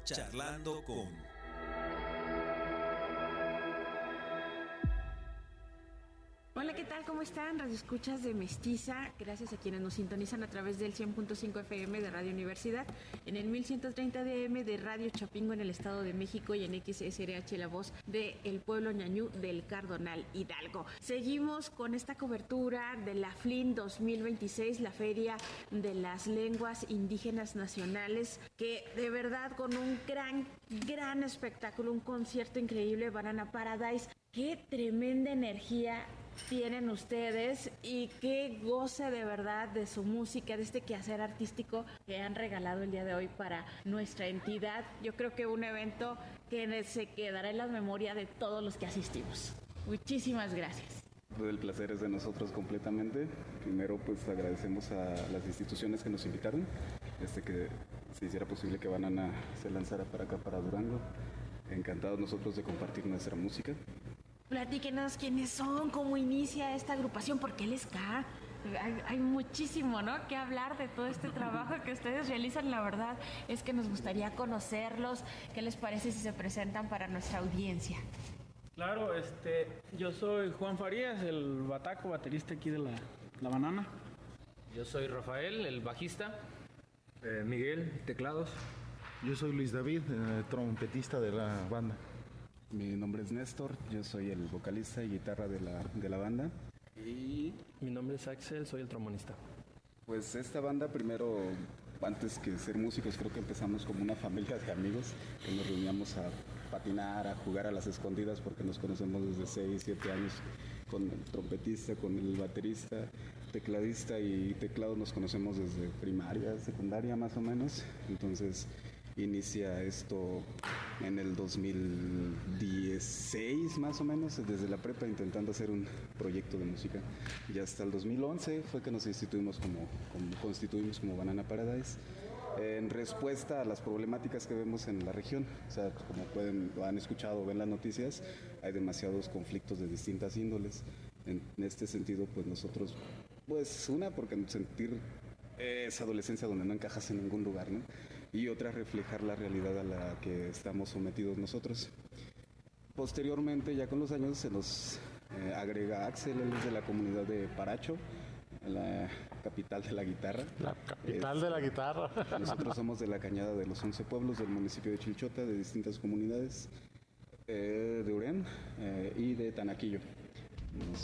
Charlando con... Hola, ¿qué tal? ¿Cómo están? Radioescuchas de Mestiza. Gracias a quienes nos sintonizan a través del 100.5 FM de Radio Universidad, en el 1130 DM de Radio Chapingo en el Estado de México y en XSRH, la voz del pueblo ñañú del Cardonal Hidalgo. Seguimos con esta cobertura de la FLIN 2026, la Feria de las Lenguas Indígenas Nacionales, que de verdad con un gran espectáculo, un concierto increíble, Banana Paradise. Qué tremenda energía tienen ustedes y qué goce de verdad de su música, de este quehacer artístico que han regalado el día de hoy para nuestra entidad. Yo creo que un evento que se quedará en la memoria de todos los que asistimos. Muchísimas gracias. El placer es de nosotros completamente. Primero, pues agradecemos a las instituciones que nos invitaron, que se hiciera posible que Banana se lanzara para acá, para Durango. Encantados nosotros de compartir nuestra música. Platíquenos quiénes son, cómo inicia esta agrupación, por qué el ska. Hay muchísimo, ¿no?, que hablar de todo este trabajo que ustedes realizan. La verdad es que nos gustaría conocerlos. ¿Qué les parece si se presentan para nuestra audiencia? Claro, yo soy Juan Farías, el bataco, baterista aquí de la Banana. Yo soy Rafael, el bajista. Miguel, teclados. Yo soy Luis David, trompetista de la banda. Mi nombre es Néstor, yo soy el vocalista y guitarra de la banda. Y mi nombre es Axel, soy el trombonista. Pues esta banda, primero, antes que ser músicos, creo que empezamos como una familia de amigos que nos reuníamos a patinar, a jugar a las escondidas, porque nos conocemos desde 6, 7 años, con el trompetista, con el baterista, tecladista y teclado nos conocemos desde primaria, secundaria más o menos. Entonces inicia esto en el 2016 más o menos, desde la prepa, intentando hacer un proyecto de música. Y hasta el 2011 fue que nos constituimos como Banana Paradise, en respuesta a las problemáticas que vemos en la región. O sea, como han escuchado o ven las noticias, hay demasiados conflictos de distintas índoles. En este sentido, pues nosotros, porque sentir esa adolescencia donde no encajas en ningún lugar, ¿no? Y otra, reflejar la realidad a la que estamos sometidos nosotros. Posteriormente, ya con los años, se nos agrega Axel, él es de la comunidad de Paracho, la capital de la guitarra. La capital de la guitarra. Nosotros somos de la Cañada de los 11 pueblos del municipio de Chilchota, de distintas comunidades, de Urén y de Tanaquillo.